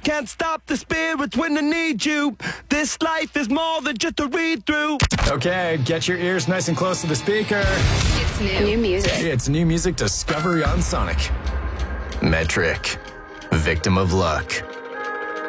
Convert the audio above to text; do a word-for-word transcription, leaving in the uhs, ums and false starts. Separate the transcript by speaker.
Speaker 1: can't stop the spirits when I need you. This life is more than just a read-through.
Speaker 2: Okay, get your ears nice and close to the speaker.
Speaker 3: It's new. New music.
Speaker 2: It's new music discovery on Sonic. Metric. Victim of luck.